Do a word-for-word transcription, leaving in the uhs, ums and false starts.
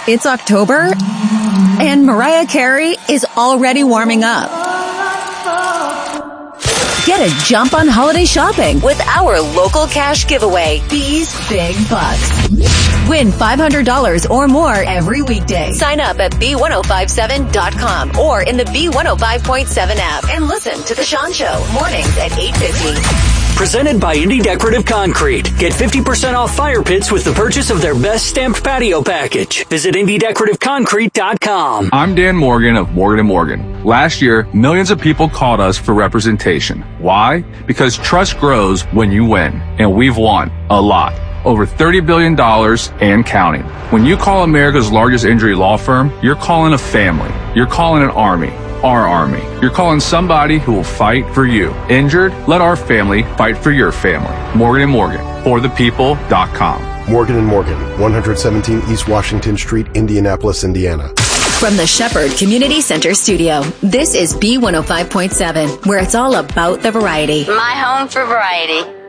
It's October, and Mariah Carey is already warming up. Get a jump on holiday shopping with our local cash giveaway, Bee's Big Bucks. Win five hundred dollars or more every weekday. Sign up at B ten fifty-seven dot com or in the B one oh five point seven app and listen to The Sean Show mornings at eight fifty. Presented by Indy Decorative Concrete. Get fifty percent off fire pits with the purchase of their best stamped patio package. Visit Indy Decorative Concrete dot com. I'm Dan Morgan of Morgan and Morgan. Last year, millions of people called us for representation. Why? Because trust grows when you win. And we've won. A lot. Over thirty billion dollars and counting. When you call America's largest injury law firm, you're calling a family. You're calling an army. Our army. You're calling somebody who will fight for you. Injured? Let our family fight for your family. Morgan and Morgan. For the people dot com. Morgan and Morgan, one seventeen East Washington Street, Indianapolis, Indiana. From the Shepherd Community Center studio, this is B one oh five point seven, where it's all about the variety. My home for variety.